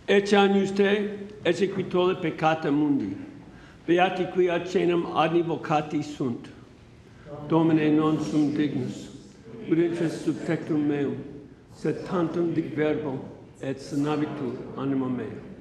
Ecce agnus te, ecce qui tolle peccata mundi. Beati qui ad cenam adni vocati sunt. Domine non sum dignus, udices subtectum meum, sed tantum dic verbo, et sanabitur anima mea.